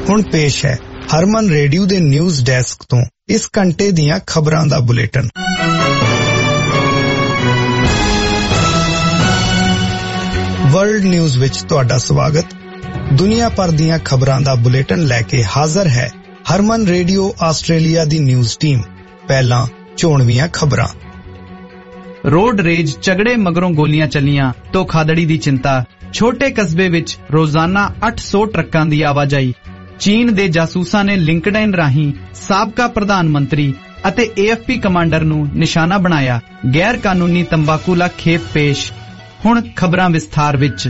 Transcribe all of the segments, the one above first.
ਹੁਣ ਪੇਸ਼ ਹੈ ਹਰਮਨ ਰੇਡੀਓ ਦੇ ਨਿਊਜ਼ ਡੈਸਕ ਤੋਂ ਇਸ ਘੰਟੇ ਦੀਆਂ ਖਬਰਾਂ ਦਾ ਬੁਲੇਟਿਨ। ਵਰਲਡ ਨਿਊਜ਼ ਵਿੱਚ ਤੁਹਾਡਾ ਸਵਾਗਤ। ਦੁਨੀਆ ਭਰ ਦੀਆਂ ਖਬਰਾਂ ਦਾ ਬੁਲੇਟਿਨ ਲੈ ਕੇ ਹਾਜ਼ਰ ਹੈ ਹਰਮਨ ਰੇਡੀਓ ਆਸਟ੍ਰੇਲੀਆ ਦੀ ਨਿਊਜ਼ ਟੀਮ। ਪਹਿਲਾਂ ਚੋਣਵੀਆਂ ਖਬਰਾਂ। ਰੋਡ ਰੇਜ ਝਗੜੇ ਮਗਰੋਂ ਗੋਲੀਆਂ ਚੱਲੀਆਂ, ਧੋਖਾਧੜੀ ਦੀ ਚਿੰਤਾ। ਛੋਟੇ ਕਸਬੇ ਵਿੱਚ ਰੋਜ਼ਾਨਾ 800 ਟਰੱਕਾਂ ਦੀ ਆਵਾਜਾਈ। ਚੀਨ ਦੇ ਜਾਸੂਸਾਂ ਨੇ ਲਿੰਕਡਇਨ ਰਾਹੀਂ ਸਾਬਕਾ ਪ੍ਰਧਾਨ ਮੰਤਰੀ ਅਤੇ AFP ਕਮਾਂਡਰ ਨੂੰ ਨਿਸ਼ਾਨਾ ਬਣਾਇਆ। ਗੈਰ ਕਾਨੂੰਨੀ ਤੰਬਾਕੂਲਾ ਖੇਪ ਪੇਸ਼। ਹੁਣ ਖਬਰਾਂ ਵਿਸਥਾਰ ਵਿੱਚ।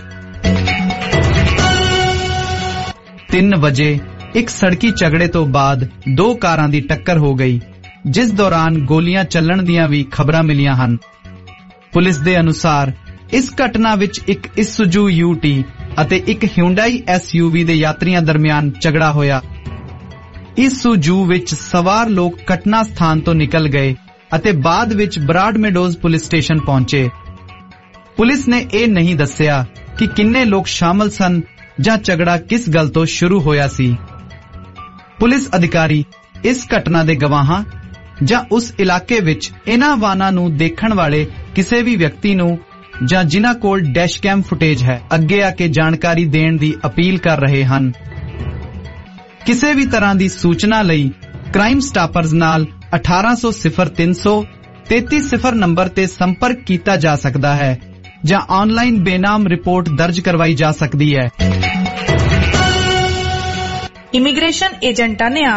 3 ਵਜੇ ਇੱਕ ਸੜਕੀ ਝਗੜੇ ਤੋਂ ਬਾਅਦ 2 ਕਾਰਾਂ ਦੀ ਟੱਕਰ ਹੋ ਗਈ, ਜਿਸ ਦੌਰਾਨ ਗੋਲੀਆਂ ਚੱਲਣ ਦੀਆਂ ਵੀ ਖਬਰਾਂ ਮਿਲੀਆਂ ਹਨ। ਪੁਲਿਸ ਦੇ ਅਨੁਸਾਰ ਇਸ ਘਟਨਾ ਵਿੱਚ ਇੱਕ ਇਸੁਜ਼ੂ UT ਅਤੇ ਇੱਕ ਹਿਊਂਡਾਈ SUV ਦੇ ਯਾਤਰੀਆਂ ਦਰਮਿਆਨ ਝਗੜਾ ਹੋਇਆ। ਇਸੁਜ਼ੂ ਵਿੱਚ ਸਵਾਰ ਲੋਕ ਘਟਨਾ ਸਥਾਨ ਤੋਂ ਨਿਕਲ ਗਏ ਅਤੇ ਬਾਅਦ ਵਿੱਚ ਬਰਾਡਮੇਡੋਜ਼ ਪੁਲਿਸ ਸਟੇਸ਼ਨ ਪਹੁੰਚੇ। ਪੁਲਿਸ ਨੇ ਇਹ ਨਹੀਂ ਦੱਸਿਆ ਕਿ ਕਿੰਨੇ ਲੋਕ ਸ਼ਾਮਲ ਸਨ ਜਾਂ ਝਗੜਾ ਕਿਸ ਗੱਲ ਤੋਂ ਸ਼ੁਰੂ ਹੋਇਆ ਸੀ। ਪੁਲਿਸ ਅਧਿਕਾਰੀ ਇਸ ਘਟਨਾ ਦੇ ਗਵਾਹਾਂ ਜਾਂ ਉਸ ਇਲਾਕੇ ਵਿੱਚ ਇਹਨਾਂ ਵਾਹਨਾਂ ਨੂੰ ਦੇਖਣ ਵਾਲੇ ਕਿਸੇ ਵੀ ਵਿਅਕਤੀ ਨੂੰ ਜਾਂ ਜਿਨ੍ਹਾਂ ਕੋਲ ਡੈਸ਼ਕੈਮ ਫੁਟੇਜ ਹੈ ਅੱਗੇ ਆ ਕੇ ਜਾਣਕਾਰੀ ਦੇਣ ਦੀ ਅਪੀਲ ਕਰ ਰਹੇ ਹਨ। ਕਿਸੇ ਵੀ ਤਰ੍ਹਾਂ ਦੀ ਸੂਚਨਾ ਲਈ ਕ੍ਰਾਈਮ ਸਟਾਪਰਜ਼ ਨਾਲ 1800-0300 3300 ਨੰਬਰ ਤੇ ਸੰਪਰਕ ਕੀਤਾ ਜਾ ਸਕਦਾ ਹੈ ਜਾਂ ਆਨਲਾਈਨ ਬੇਨਾਮ ਰਿਪੋਰਟ ਦਰਜ ਕਰਵਾਈ ਜਾ ਸਕਦੀ ਹੈ। ਇਮੀਗ੍ਰੇਸ਼ਨ ਏਜੰਟਾਂ ਨੇ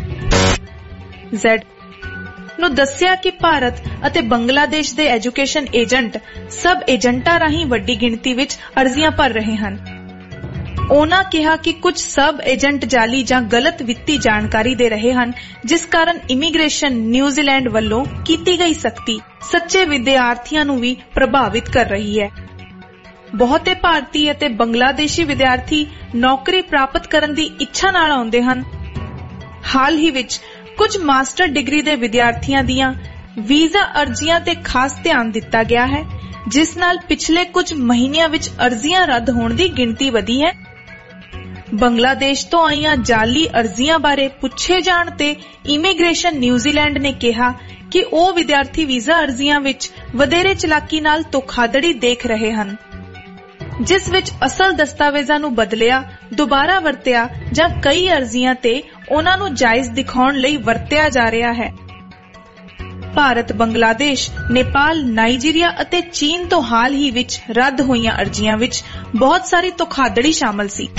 RZ ਨੂੰ ਦੱਸਿਆ ਕਿ ਭਾਰਤ ਅਤੇ ਬੰਗਲਾਦੇਸ਼ ਦੇ ਐਜੂਕੇਸ਼ਨ ਏਜੰਟ ਸਬ ਏਜੰਟਾਂ ਰਾਹੀਂ ਵੱਡੀ ਗਿਣਤੀ ਵਿੱਚ ਅਰਜ਼ੀਆਂ ਭਰ ਰਹੇ ਹਨ। ਉਹਨਾਂ ਕਿਹਾ ਕਿ ਕੁਝ ਸਬ ਏਜੰਟ ਜਾਲੀ ਜਾਂ ਗਲਤ ਵਿੱਤੀ ਜਾਣਕਾਰੀ ਦੇ ਰਹੇ ਹਨ, ਜਿਸ ਕਾਰਨ ਇਮੀਗ੍ਰੇਸ਼ਨ ਨਿਊਜ਼ੀਲੈਂਡ ਵੱਲੋਂ ਕੀਤੀ ਗਈ ਸਖਤੀ ਸੱਚੇ ਵਿਦਿਆਰਥੀਆਂ ਨੂੰ ਵੀ ਪ੍ਰਭਾਵਿਤ ਕਰ ਰਹੀ ਹੈ। ਬਹੁਤੇ ਭਾਰਤੀ ਅਤੇ ਬੰਗਲਾਦੇਸ਼ੀ ਵਿਦਿਆਰਥੀ ਨੌਕਰੀ ਪ੍ਰਾਪਤ ਕਰਨ ਦੀ ਇੱਛਾ ਨਾਲ ਆਉਂਦੇ ਹਨ। ਹਾਲ ਹੀ ਵਿੱਚ ਕੁਝ ਮਾਸਟਰ ਡਿਗਰੀ ਦੇ ਵਿਦਿਆਰਥੀਆਂ ਦੀਆਂ ਵੀਜ਼ਾ ਅਰਜ਼ੀਆਂ ਤੇ ਖਾਸ ਧਿਆਨ ਦਿੱਤਾ ਗਿਆ ਹੈ, ਜਿਸ ਨਾਲ ਪਿਛਲੇ ਕੁਝ ਮਹੀਨਿਆਂ ਵਿੱਚ ਅਰਜ਼ੀਆਂ ਰੱਦ ਹੋਣ ਦੀ ਗਿਣਤੀ ਵਧੀ ਹੈ। ਬੰਗਲਾਦੇਸ਼ ਤੋਂ ਆਈਆਂ ਜਾਲੀ ਅਰਜ਼ੀਆਂ ਬਾਰੇ ਪੁੱਛੇ ਜਾਣ ਤੇ ਇਮੀਗ੍ਰੇਸ਼ਨ ਨਿਊਜ਼ੀਲੈਂਡ ਨੇ ਕਿਹਾ ਕਿ ਉਹ ਵਿਦਿਆਰਥੀ ਵੀਜ਼ਾ ਅਰਜ਼ੀਆਂ ਵਿੱਚ ਵਧੇਰੇ ਚਲਾਕੀ ਨਾਲ ਧੋਖਾਧੜੀ ਦੇਖ ਰਹੇ ਹਨ, ਜਿਸ ਵਿੱਚ ਅਸਲ ਦਸਤਾਵੇਜ਼ਾਂ ਨੂੰ ਬਦਲਿਆ, ਦੁਬਾਰਾ ਵਰਤਿਆ ਜਾਂ ਕਈ ਅਰਜ਼ੀਆਂ ਤੇ ਉਹਨਾਂ ਨੂੰ ਜਾਇਜ਼ ਦਿਖਾਉਣ ਲਈ ਵਰਤਿਆ ਜਾ ਰਿਹਾ ਹੈ। ਭਾਰਤ, ਬੰਗਲਾਦੇਸ਼, ਨੇਪਾਲ, ਨਾਈਜੀਰੀਆ ਅਤੇ ਚੀਨ ਤੋਂ ਹਾਲ ਹੀ ਵਿੱਚ ਰੱਦ ਹੋਈਆਂ ਅਰਜ਼ੀਆਂ ਵਿੱਚ ਬਹੁਤ ਸਾਰੀ ਧੋਖਾਧੜੀ ਸ਼ਾਮਲ ਸੀ।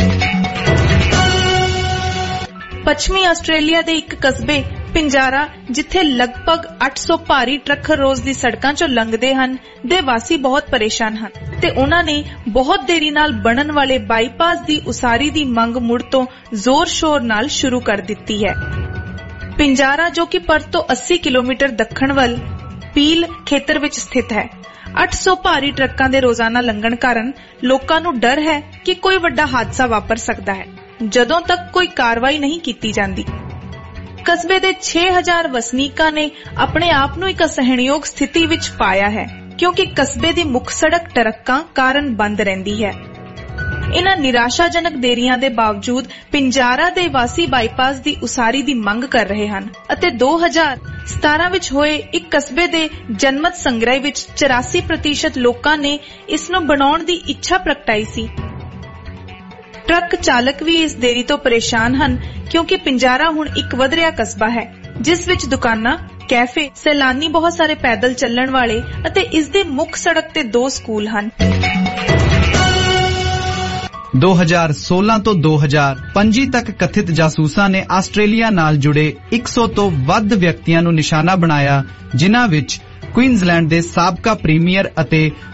ਪੱਛਮੀ ਆਸਟ੍ਰੇਲੀਆ ਦੇ ਇੱਕ ਕਸਬੇ ਪਿੰਜਾਰਾ, ਜਿੱਥੇ ਲਗਭਗ 800 ਭਾਰੀ ਟਰੱਕ ਰੋਜ਼ ਦੀ ਸੜਕਾਂ 'ਚੋਂ ਲੰਘਦੇ ਹਨ, ਦੇ ਵਾਸੀ ਬਹੁਤ ਪਰੇਸ਼ਾਨ ਹਨ ਤੇ ਉਹਨਾਂ ਨੇ ਬਹੁਤ ਦੇਰੀ ਨਾਲ ਬਣਨ ਵਾਲੇ ਬਾਈਪਾਸ ਦੀ ਉਸਾਰੀ ਦੀ ਮੰਗ ਮੁੜ ਤੋਂ ਜ਼ੋਰ-ਸ਼ੋਰ ਨਾਲ ਸ਼ੁਰੂ ਕਰ ਦਿੱਤੀ ਹੈ। ਪਿੰਜਾਰਾ, ਜੋ ਕਿ ਪਰਥ ਤੋਂ 80 ਕਿਲੋਮੀਟਰ ਦੱਖਣ ਵੱਲ ਪੀਲ ਖੇਤਰ ਵਿੱਚ ਸਥਿਤ ਹੈ, 800 ਭਾਰੀ ਟਰੱਕਾਂ ਦੇ ਰੋਜ਼ਾਨਾ ਲੰਘਣ ਕਾਰਨ ਲੋਕਾਂ ਨੂੰ ਡਰ ਹੈ ਕਿ ਕੋਈ ਵੱਡਾ ਹਾਦਸਾ ਵਾਪਰ ਸਕਦਾ ਹੈ ਜਦੋਂ ਤੱਕ ਕੋਈ ਕਾਰਵਾਈ ਨਹੀਂ ਕੀਤੀ ਜਾਂਦੀ। ਕਸਬੇ ਦੇ 6000 ਵਸਨੀਕਾਂ ਨੇ ਆਪਣੇ ਆਪ ਨੂੰ ਇੱਕ ਅਸਹਿਣਯੋਗ ਸਥਿਤੀ ਵਿੱਚ ਪਾਇਆ ਹੈ, ਕਿਉਂਕਿ ਕਸਬੇ ਦੀ ਮੁੱਖ ਸੜਕ ਟਰੱਕਾਂ ਕਾਰਨ ਬੰਦ ਰਹਿੰਦੀ ਹੈ। ਇਨ੍ਹਾਂ ਨਿਰਾਸ਼ਾਜਨਕ ਦੇਰੀਆਂ ਦੇ ਬਾਵਜੂਦ ਪਿੰਜਾਰਾ ਦੇ ਵਾਸੀ ਬਾਈਪਾਸ ਦੀ ਉਸਾਰੀ ਦੀ ਮੰਗ ਕਰ ਰਹੇ ਹਨ ਅਤੇ 2017 ਵਿੱਚ ਹੋਏ ਇੱਕ ਕਸਬੇ ਦੇ ਜਨਮਤ ਸੰਗ੍ਰਹਿ ਵਿੱਚ 84% ਲੋਕਾਂ ਨੇ ਇਸ ਨੂੰ ਬਣਾਉਣ ਦੀ ਇੱਛਾ ਪ੍ਰਗਟਾਈ ਸੀ। ਟਰੱਕ ਚਾਲਕ ਵੀ ਇਸ ਦੇਰੀ ਤੋਂ ਪਰੇਸ਼ਾਨ ਹਨ, ਕਿਉਂਕਿ ਪਿੰਜਾਰਾ ਹੁਣ ਇੱਕ ਵਧ ਰਿਹਾ ਕਸਬਾ ਹੈ, ਜਿਸ ਵਿੱਚ ਦੁਕਾਨਾਂ, ਕੈਫੇ, ਸੈਲਾਨੀ, ਬਹੁਤ ਸਾਰੇ ਪੈਦਲ ਚੱਲਣ ਵਾਲੇ ਅਤੇ ਇਸ ਦੀ ਮੁੱਖ ਸੜਕ ਤੇ 2 ਸਕੂਲ ਹਨ। 2016 ਤੋਂ 2025 ਤੱਕ ਕਥਿਤ ਜਾਸੂਸਾਂ ਨੇ ਆਸਟ੍ਰੇਲੀਆ ਨਾਲ ਜੁੜੇ 100 ਤੋਂ ਵੱਧ ਵਿਅਕਤੀਆਂ ਨੂੰ ਨਿਸ਼ਾਨਾ ਬਣਾਇਆ, ਜਿਨ੍ਹਾਂ ਵਿੱਚ ਕੁਈਨਜ਼ਲੈਂਡ ਦੇ ਸਾਬਕਾ ਪ੍ਰੀਮੀਅਰ ਅਤੇ